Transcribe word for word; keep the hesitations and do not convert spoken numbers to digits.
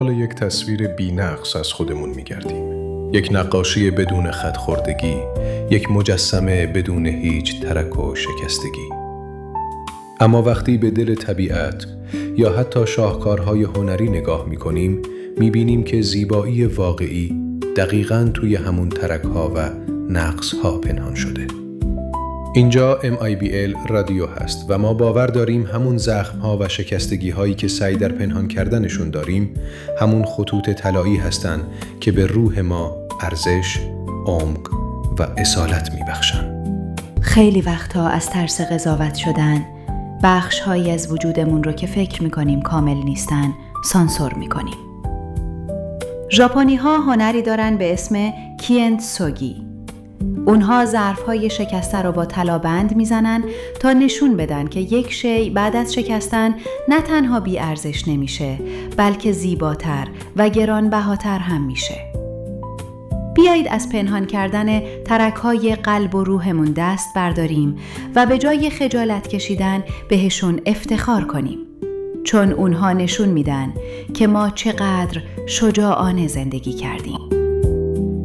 حالا یک تصویر بی‌نقص از خودمون می‌گردیم. یک نقاشی بدون خط‌خوردگی، یک مجسمه بدون هیچ ترک و شکستگی. اما وقتی به دل طبیعت یا حتی شاهکارهای هنری نگاه می‌کنیم، می‌بینیم که زیبایی واقعی دقیقاً توی همون ترک‌ها و نقص‌ها پنهان شده. اینجا ام آی بی ال رادیو هست و ما باور داریم همون زخم‌ها و شکستگی‌هایی که سعی در پنهان کردنشون داریم، همون خطوط طلایی هستن که به روح ما ارزش، عمق و اصالت می‌بخشن. خیلی وقتها از ترس قضاوت شدن، بخش‌هایی از وجودمون رو که فکر می‌کنیم کامل نیستن، سانسور می‌کنیم. ژاپنی‌ها هنری دارن به اسم کینتسوگی. اونها ظرف‌های شکسته رو با طلا بند میزنن تا نشون بدن که یک شی بعد از شکستن نه تنها بی ارزش نمیشه، بلکه زیباتر و گرانبهاتر هم میشه. بیایید از پنهان کردن ترک‌های قلب و روحمون دست برداریم و به جای خجالت کشیدن بهشون افتخار کنیم، چون اونها نشون میدن که ما چقدر شجاعانه زندگی کردیم.